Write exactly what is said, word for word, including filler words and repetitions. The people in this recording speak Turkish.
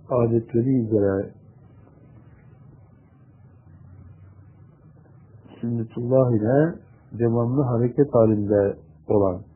adetleri üzere sünnetullah ile devamlı hareket halinde olan